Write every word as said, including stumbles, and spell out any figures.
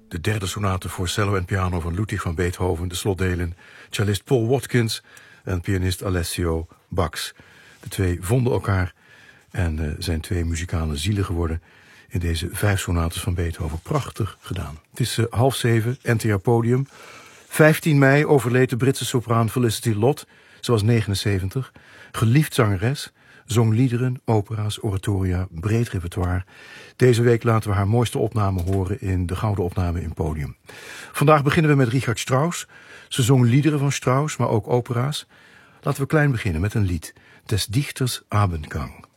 De derde sonate voor cello en piano van Ludwig van Beethoven. De slotdelen cellist Paul Watkins en pianist Alessio Bax. De twee vonden elkaar en uh, zijn twee muzikale zielen geworden in deze vijf sonates van Beethoven. Prachtig gedaan. Het is uh, half zeven, N T R Podium. vijftien mei overleed de Britse sopraan Felicity Lott. Ze was negenenzeventig. Geliefd zangeres. Zong liederen, opera's, oratoria, breed repertoire. Deze week laten we haar mooiste opname horen in de gouden opname in Podium. Vandaag beginnen we met Richard Strauss. Ze zong liederen van Strauss, maar ook opera's. Laten we klein beginnen met een lied. Des Dichters Abendgang.